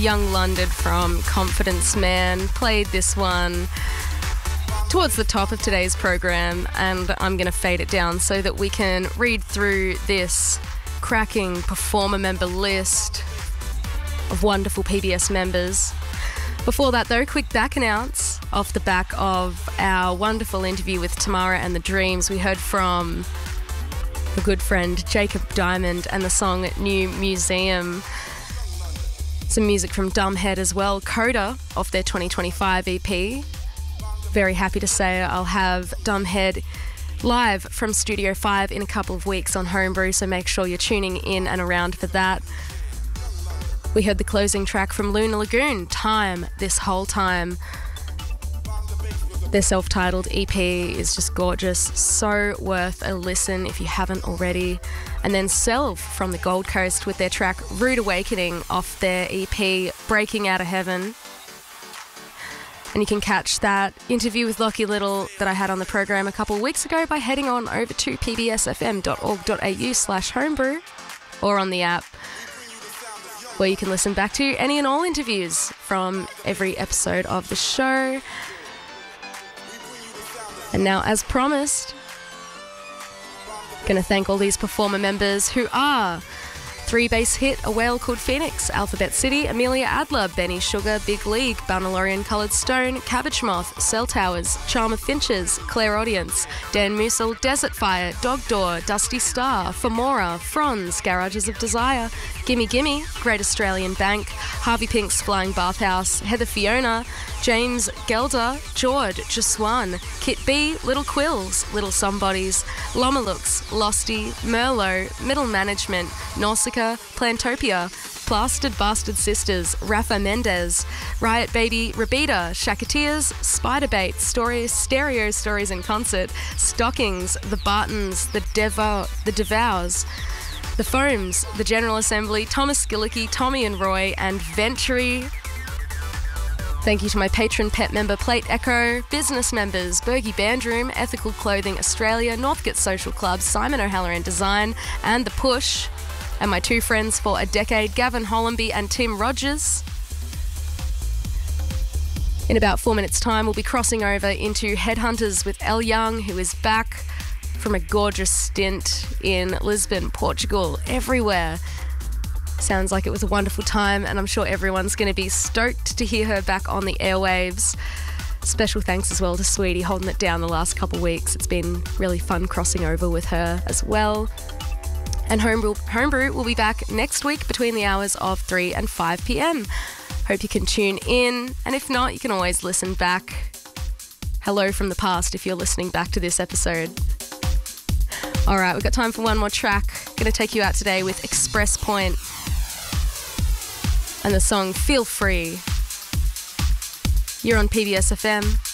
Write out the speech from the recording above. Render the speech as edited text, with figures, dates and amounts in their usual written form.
Young London from Confidence Man played this one towards the top of today's program, and I'm going to fade it down so that we can read through this cracking performer member list of wonderful PBS members. Before that though, quick back announce off the back of our wonderful interview with Tamara and the Dreams. We heard from a good friend Jacob Diamond and the song New Museum. Some music from Dumbhead as well, Coda off their 2025 EP. Very happy to say I'll have Dumbhead live from Studio 5 in a couple of weeks on Homebrew, so make sure you're tuning in and around for that. We heard the closing track from Lunar Lagoon, Time, This Whole Time. Their self-titled EP is just gorgeous, so worth a listen if you haven't already. And then Self from the Gold Coast with their track Rude Awakening off their EP Breaking Out of Heaven. And you can catch that interview with Lockie Little that I had on the program a couple of weeks ago by heading on over to pbsfm.org.au/homebrew or on the app, where you can listen back to any and all interviews from every episode of the show. And now, as promised, going to thank all these performer members who are 3-Bass Hit, A Whale Called Phoenix, Alphabet City, Amelia Adler, Benny Sugar, Big League, Balnalorian Coloured Stone, Cabbage Moth, Cell Towers, Charm of Finches, Claire Audience, Dan Musil, Desert Fire, Dog Door, Dusty Star, Femora, Franz, Garages of Desire, Gimme Gimme, Great Australian Bank, Harvey Pink's Flying Bathhouse, Heather Fiona, James Gelder, Jord, Jaswan, Kit B, Little Quills, Little Somebodies, Lomalooks, Losty, Merlot, Middle Management, Nausicaa, Plantopia, Plastered Bastard Sisters, Rafa Mendez, Riot Baby, Rabita, Shakateers, Spiderbait, Stereo Stories in Concert, Stockings, The Bartons, The Devours, The Foams, The General Assembly, Thomas Skillicky, Tommy and Roy, and Venturi. Thank you to my patron pet member Plate Echo, business members Bergie Bandroom, Ethical Clothing Australia, Northgate Social Club, Simon O'Halloran Design, and The Push, and my two friends for a decade, Gavin Hollenby and Tim Rogers. In about 4 minutes' time, we'll be crossing over into Headhunters with Elle Young, who is back from a gorgeous stint in Lisbon, Portugal, everywhere. Sounds like it was a wonderful time, and I'm sure everyone's going to be stoked to hear her back on the airwaves. Special thanks as well to Sweetie holding it down the last couple of weeks. It's been really fun crossing over with her as well. And Homebrew will be back next week between the hours of 3 and 5 p.m. Hope you can tune in, and if not, you can always listen back. Hello from the past if you're listening back to this episode. All right, we've got time for one more track. Going to take you out today with Express Point and the song Feel Free. You're on PBS FM.